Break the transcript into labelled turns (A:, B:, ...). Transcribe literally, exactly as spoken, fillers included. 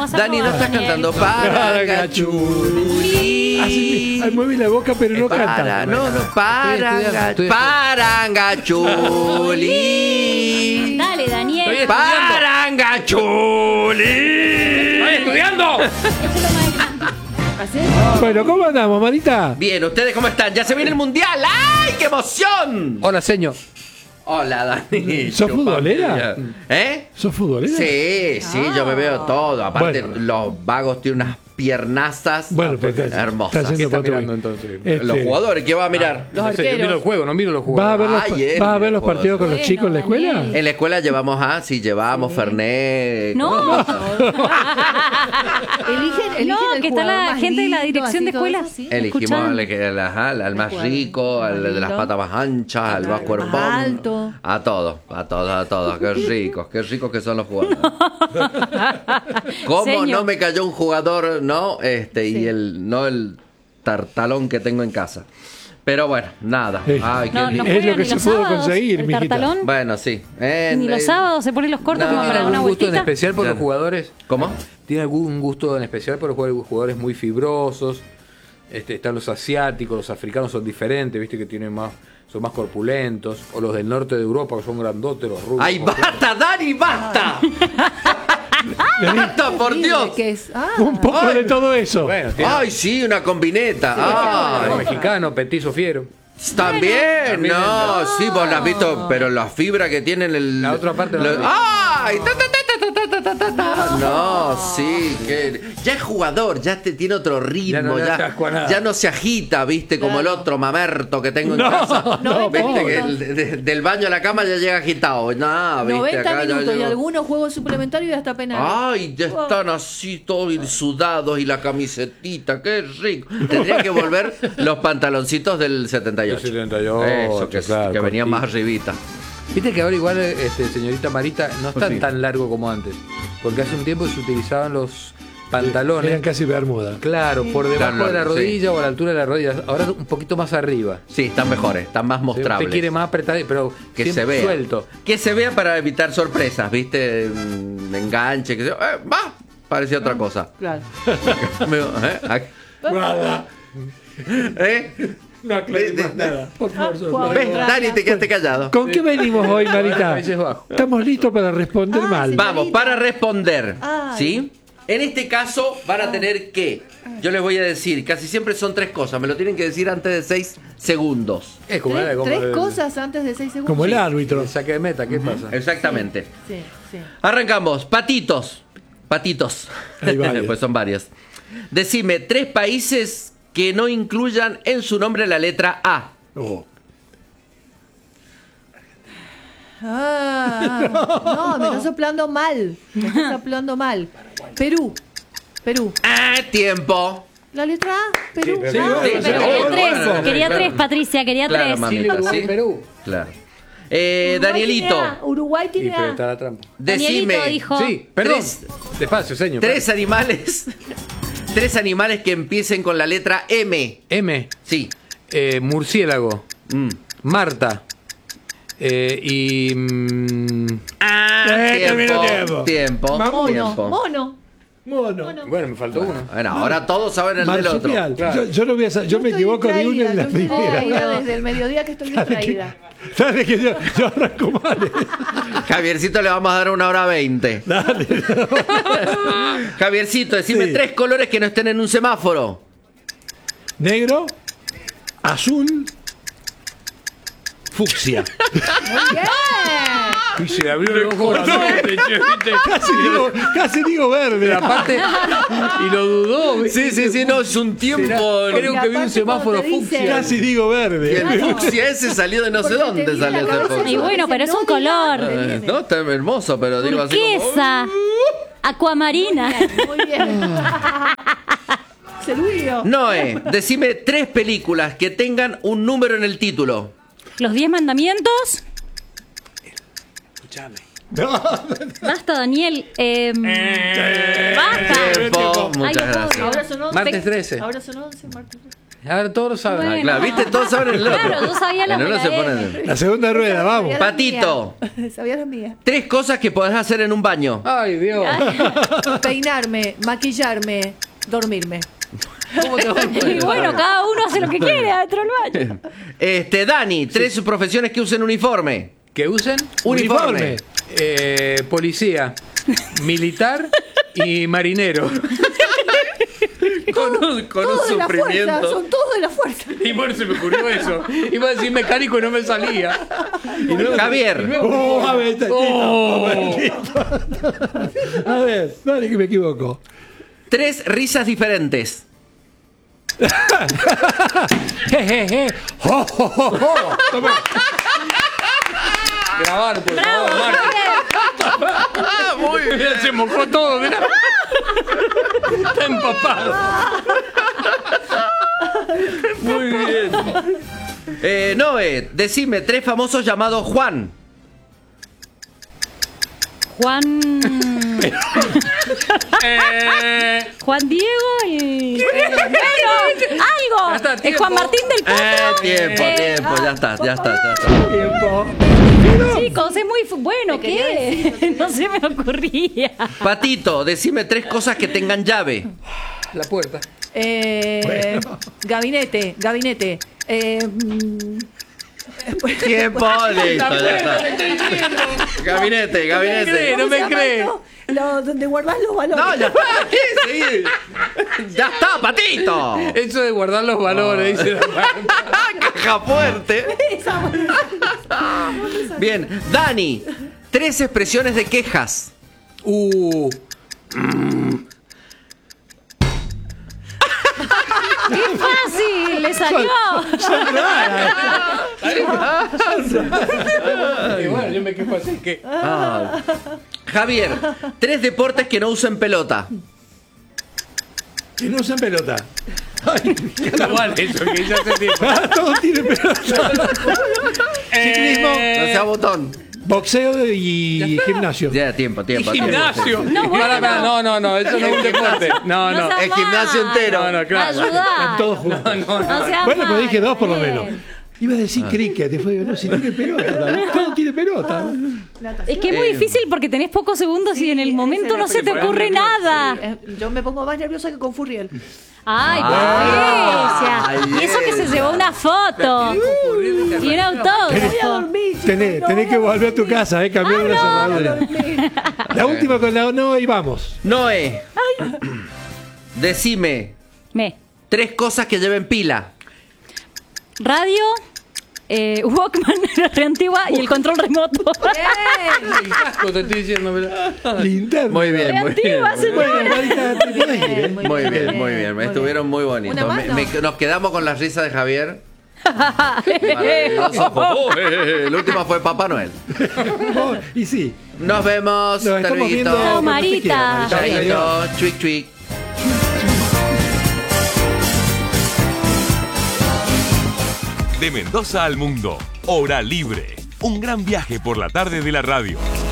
A: vas a
B: Dani, no
A: robar,
B: estás
A: Daniel.
B: cantando. Parangachuli.
C: Así, ahí mueve la boca, pero no
B: Para,
C: canta.
B: no, no, paranga,
D: Estoy-
B: parangachuli.
A: Dale, Daniel.
B: Parangachuli.
D: ¡Estoy estudiando!
C: Bueno, ¿cómo andamos, Marita?
B: Bien, ¿ustedes cómo están? Ya se viene el mundial. ¡Ay, qué emoción!
D: Hola, señor.
B: Hola, Dani.
C: ¿Sos futbolera?
B: ¿Eh?
C: ¿Sos futbolera?
B: Sí, sí, yo me veo todo. Aparte,
C: Bueno.
B: los vagos tienen unas piernazas
C: Bueno, pues está,
B: hermosas.
C: está haciendo
D: ¿Qué está
C: patrulla.
D: mirando, entonces?
C: Este,
B: Los jugadores, ¿qué va a mirar?
E: Los
D: No sé, yo miro el
E: arqueros.
D: juego, no miro los
C: ¿Vas a ver los,
B: Ay,
C: pa-
B: él,
C: vas a ver los
B: joder.
C: partidos con los
A: Bueno,
C: chicos en la escuela?
A: Daniel.
B: En la escuela llevamos, ah, sí, llevamos Fernet.
A: No,
E: Eligen, eligen
A: no,
E: el
A: que está
E: jugador
A: la
E: más
A: gente de la
E: lindo,
A: dirección
E: así,
A: de
E: todo
A: escuela.
E: eso, ¿sí?
B: Elegimos
A: Escuchando.
B: al, al- ajá, al más rico, al de las patas más anchas, al más cuerpón.
E: más alto.
B: A todos, a todos, a todos. Qué ricos, qué ricos que son los jugadores. ¿Cómo
A: Señor.
B: no me cayó un jugador, no? Este, y
E: Sí.
B: el, no el tartalón que tengo en casa. Pero bueno, nada.
C: Eh.
B: Ay, qué
A: no, no
B: lindo.
C: Es
A: juega
C: lo que
A: ni
C: se
A: los
C: pudo
A: sábados,
C: conseguir,
A: el
C: mijita.
A: tartalón.
B: Bueno, sí. En-
A: Ni los
B: en-
A: sábados se ponen los cortos
B: No,
A: como para
D: ¿Tiene
A: una
D: algún gusto en
A: vueltita.
D: especial por los
B: Ya.
D: jugadores?
B: ¿Cómo?
D: ¿Tiene algún gusto en especial por los jugadores muy fibrosos? Este, están los asiáticos, los africanos son diferentes, viste que tienen más, son más corpulentos, o los del norte de Europa que son grandotes, los rubios.
B: ¡Ay, basta, Dani, basta! ¡Basta, por Dios!
E: Que es, ah,
C: Un poco
B: Ay.
C: de todo eso.
D: Bueno, tiene
B: ¡Ay, sí, una combineta! ¡Ay!
D: los mexicanos, petizo fiero.
B: También,
D: También
B: no,
D: es-
B: sí, vos la has visto, pero la fibra que tienen el...
D: La otra parte no
B: lo-
D: la vi.
B: ¡Ay! Ta, ta, ta, ta, ta, ta, ta, ta, ta. No, sí, que ya es jugador, ya te, tiene otro ritmo,
D: Ya no le
B: ya,
D: atasco a nada.
B: ya no se agita, viste, como el otro mamerto que tengo en
C: No,
B: casa.
C: no,
B: viste
C: pobre.
B: que el- de- del baño a la cama ya llega agitado. No, viste,
E: noventa
B: acá ya
E: minutos y
B: llego-
E: algunos juegos suplementarios y hasta penales.
B: Ay, ya están así todos sudados y la camisetita, qué rico. Tendrían que volver los pantaloncitos del setenta y ocho.
D: Del setenta y ocho,
B: Eso, que,
D: claro,
B: que venían
D: cortito.
B: más arribita.
D: Viste que ahora igual, este, señorita Marita, no están
B: Sí.
D: tan largo como antes. Porque hace un tiempo se utilizaban los pantalones,
C: Eran casi bermuda.
D: claro, por debajo
B: Claro,
D: de la
B: sí.
D: rodilla o a la altura de la rodilla. Ahora un poquito más arriba.
B: Sí, están mejores, están más mostrables.
D: Usted quiere más apretar, pero
B: que
D: siempre
B: se vea.
D: suelto.
B: Que se vea para evitar sorpresas, ¿viste? Mm, Enganche, que se... Eh, va, parecía otra cosa.
E: Claro.
B: Me- ¿eh? Aquí-
C: Nada.
B: ¿Eh?
C: No aclaré más nada. Por favor,
E: Ah,
B: ¿Ves? Dani, te quedaste callado.
C: ¿Con qué venimos hoy, Marita?
D: Países Bajos.
C: Estamos listos para responder
E: Ah,
C: mal.
E: sí.
B: Vamos, para responder,
E: Ay.
B: ¿sí? En este caso van a tener que, yo les voy a decir, casi siempre son tres cosas, me lo tienen que decir antes de seis segundos.
D: Es como,
E: Tres,
D: era como
E: tres
D: el-
E: cosas antes de seis segundos.
C: Como el árbitro.
D: el saque de meta, ¿qué pasa?
B: Exactamente.
E: Sí, sí.
B: Arrancamos, patitos, patitos,
C: Hay varios.
B: pues son varios. Decime tres países que no incluyan en su nombre la letra A.
C: Oh.
E: Ah, no, me está soplando mal. Me está soplando mal. Perú. Perú.
B: Ah, tiempo.
E: La letra A, Perú.
C: Sí,
E: Ah,
C: bueno,
A: Pero
C: sí,
A: quería
C: bueno,
A: tres,
B: bueno,
A: quería
B: claro.
A: tres, Patricia, quería
B: Claro,
A: tres.
B: mamita,
D: Chile, Uruguay,
B: ¿sí?
D: Perú.
B: Claro. Eh,
E: Uruguay
B: Danielito,
E: tiene A, Uruguay
D: Y
E: tiene
D: pero
E: A.
D: está la trampa.
B: decime
A: Danielito dijo.
D: Sí, perdón.
B: Tres-
D: Despacio, señor.
B: tres animales, tres animales que empiecen con la letra M.
D: M,
B: Sí.
D: eh, murciélago,
B: Mm.
D: Marta, eh, y... mm,
B: Ah,
C: Eh, terminó
B: tiempo,
C: tiempo.
B: tiempo,
E: Mono.
B: tiempo.
E: Mono.
C: Mono.
D: bueno, me faltó uno.
B: Bueno, ahora todos saben el del otro.
C: Marsupial.
D: Claro.
C: Yo, yo no voy a sa- yo me
E: estoy
C: equivoco de una
E: distraída,
C: en la
E: yo estoy
C: primera.
E: distraída desde el mediodía que estoy distraída.
C: Dale que yo, yo arranco mal. eh.
B: Javiercito le vamos a dar una hora veinte.
C: Dale.
B: Javiercito, decime
C: Sí.
B: tres colores que no estén en un semáforo.
C: Negro, azul, fucsia.
E: Muy bien.
D: Y se abrió el ojo grandote, che, ¿viste?
C: Casi digo, casi digo verde.
D: Aparte, y lo dudó. ¿viste?
B: Sí, sí, sí, no, es un tiempo.
D: Creo que vi un
E: aparte
D: semáforo
E: cuando te dice-
D: fucsia.
C: Casi digo
B: Y
C: verde.
B: el fucsia ese salió de no sé
E: Porque te
B: dónde
E: viene
B: salió
E: a la
B: ese
E: cabeza
B: fucsia.
A: Y bueno, pero es un color.
B: Eh, No, está hermoso, pero digo así como...
A: Turquesa, acuamarina.
E: Muy bien. Cerulio.
B: Noé, decime tres películas que tengan un número en el título.
A: Los diez mandamientos. Basta, Daniel. Eh, basta.
B: Tiempo, muchas
A: Ay, no puedo
B: gracias.
E: Ahora son once.
D: Martes trece.
E: Ahora son once, martes trece.
D: Ahora todos lo saben.
A: Bueno.
B: Ah, claro, ¿viste? Todos saben el otro.
A: Claro, yo sabía la
B: En uno
A: de
B: se
A: la
B: ponen-
A: M.
C: La segunda rueda, vamos.
E: Sabía la
B: Patito.
E: mía. Sabía la mía.
B: Tres cosas que podés hacer en un baño.
D: Ay, Dios.
E: Peinarme, maquillarme, dormirme.
D: ¿Cómo te vas a
A: Y bueno, cada uno hace lo que quiere adentro del baño.
B: Este, Dani, tres profesiones que usen uniforme.
D: ¿Que usen?
B: Uniforme.
D: Eh, policía, militar y marinero.
B: Con un, con un
E: Todos de la fuerza,
B: sufrimiento.
E: son todos de la fuerza.
D: Y por eso se me ocurrió eso. Iba a decir mecánico y no me salía. Y luego-
B: Javier.
D: y luego-
C: Oh, a ver, está-
D: Oh.
C: A ver, dale que me equivoco.
B: Tres risas diferentes.
C: Je, je, je. Oh, oh, oh, oh. Toma.
D: Grabar, por favor, Marco.
B: Ah, muy bien.
D: Mira, se mojó todo, mira. Está empapado.
B: Muy bien. Eh, Noé, decime tres famosos llamados Juan.
A: Juan.
D: Eh,
A: Juan Diego y. Bueno, algo.
D: Ya está,
A: Es
D: tiempo.
A: Juan Martín del Potro.
B: Eh, tiempo,
A: Eh,
B: tiempo, ya está, ya está, ya está.
C: Tiempo.
A: Chicos, es muy. fu- Bueno, ¿qué? No se me ocurría.
B: Patito, decime tres cosas que tengan llave.
D: la puerta.
E: Eh, Gabinete, gabinete. Eh, mm,
B: Tiempo, listo, ya está. Gabinete, gabinete.
D: No me
E: ¿cómo se llama
D: cree.
E: esto? Lo- donde guardás los valores.
B: No, ya está, ¿qué? Sí. Ya está, Patito.
D: Eso de guardar los valores, dice la Marta.
B: Caja fuerte.
E: Esa-
B: Bien, Dani, tres expresiones de quejas.
D: Uh,
A: ¡Qué fácil! ¡Le salió!
D: y bueno, yo me quejo así que.
B: Ah. Javier, tres deportes que no usen pelota.
C: Que no usan pelota. Ay,
D: Está mal eso que hice hace tiempo.
C: ah, todos tienen pelota. Ciclismo,
B: No sea botón.
C: boxeo y gimnasio.
B: Ya, tiempo, tiempo. tiempo.
D: Gimnasio.
A: No, bueno.
D: Pará, pará, no, no, no, eso no es un deporte. No, no.
A: seas
B: El gimnasio
A: mal.
B: entero.
D: No, no, claro.
A: Ayudá.
C: Están todos juntos.
D: No, no.
A: No seas
C: Bueno, pero
A: mal,
C: dije dos por lo
A: bien.
C: menos. Iba a decir cricket, te fue, no, si tiene pelota, también. Todo tiene pelota.
A: Es que es muy
B: Eh,
A: difícil porque tenés pocos segundos y en el
E: ese
A: momento
E: es
A: no
E: el
A: se te
D: problema.
A: ocurre nada.
E: Eh, Yo me pongo más nerviosa que con Furriel.
A: ¡Ay,
B: Ah,
A: Patricia! Y eso que se llevó una foto. Y un autógrafo.
C: Tenés, tenés que volver a tu casa, eh, cambiar una cerradura. La última con la no y vamos.
B: Noé, decime
A: Me.
B: tres cosas que lleven pila.
A: Radio, eh, Walkman, la reantigua y el control remoto.
D: El casco te estoy diciendo, pero.
C: Linterna.
B: Muy bien, muy bien.
A: Reantigua, señor.
C: Bueno, Marita, te podés ir, eh.
B: Muy bien, muy bien. Estuvieron muy bonitos.
E: Una
B: Me-
E: mano.
B: me- nos quedamos con la risa de Javier. Maravilloso. Oh, eh, el último fue Papá Noel.
C: Oh, y sí,
B: Nos vemos.
C: nos estamos
B: Taruguito.
C: viendo.
A: Chao,
C: cuando usted quiera,
A: Marita.
C: Marita. Adiós.
B: Chaito, chuic, chuic.
F: De Mendoza al mundo, Hora Libre. Un gran viaje por la tarde de la radio.